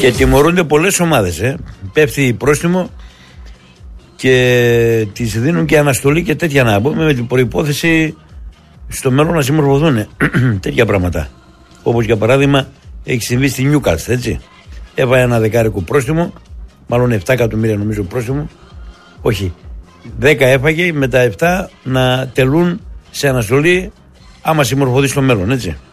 Και τιμωρούνται πολλές ομάδες. Πέφτει πρόστιμο και τις δίνουν και αναστολή και τέτοια, να πούμε, με την προϋπόθεση στο μέλλον να συμμορφωθούν. Τέτοια πράγματα. Όπως για παράδειγμα έχει συμβεί στη Νιούκαστλ, έτσι. Έβαλε ένα δεκάρικο πρόστιμο, μάλλον 7 εκατομμύρια νομίζω πρόστιμο. Όχι, 10 έφαγε, με τα 7 να τελούν σε αναστολή άμα συμμορφωθεί στο μέλλον, έτσι.